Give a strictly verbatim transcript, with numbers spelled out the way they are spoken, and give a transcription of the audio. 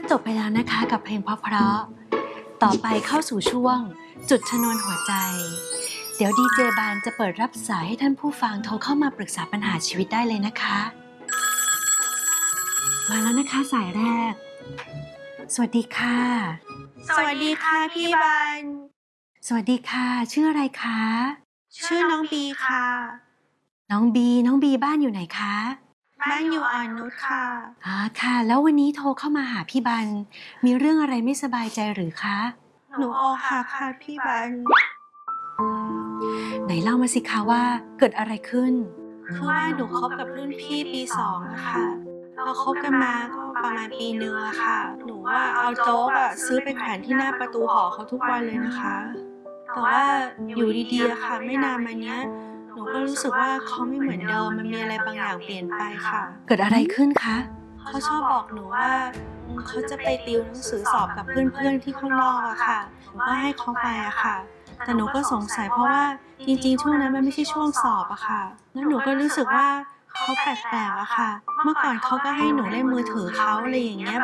จบไปแล้วนะคะกับเพลงเพราะๆต่อไปเข้าสู่ช่วงจุดชนวนหัวใจเดี๋ยวดีเจบานจะเปิดรับสายให้ท่านผู้ฟังโทรเข้ามาปรึกษาปัญหาชีวิตได้เลยนะคะมาแล้วนะคะสายแรกสวัสดีค่ะสวัสดีค่ะพี่บันสวัสดีค่ะชื่ออะไรคะชื่อน้องบีค่ะน้องบีน้องบีบ้านอยู่ไหนคะบ้านอยู่อ่อนนุชค่ะอ๋อค่ะแล้ววันนี้โทรเข้ามาหาพี่บันมีเรื่องอะไรไม่สบายใจหรือคะหนูอกหักค่ะพี่บันไหนเล่ามาสิคะว่าเกิดอะไรขึ้นคือว่าหนูคบกับรุ่นพี่ปีสองอะค่ะเราคบกันมาก็ประมาณปีนึงอะค่ะหนูว่าเอาโจ๊กอะซื้อไปแขวนที่หน้าประตูหอเขาทุกวันเลยนะคะแต่ว่าอยู่ดีๆอะค่ะไม่นานมาเนี้ยหนูก็รู้สึกว่าเขาไม่เหมือนเดิมมันมีอะไรบางอย่างเปลี่ยนไปค่ะเกิดอะไรขึ้นคะเขาชอบบอกหนูว่าเขาจะไปติวหนังสือสอบกับเพื่อนๆที่ข้างนอกอะค่ะหนูก็ให้เขาไปอะค่ะแต่หนูก็สงสัยเพราะว่าจริงๆช่วงนั้นมันไม่ใช่ช่วงสอบอะค่ะแล้วหนูก็รู้สึกว่าเขาแปลกๆอะค่ะเมื่อก่อนเขาก็ให้หนูเล่นมือถือเขาอะไรอย่างเงี้ย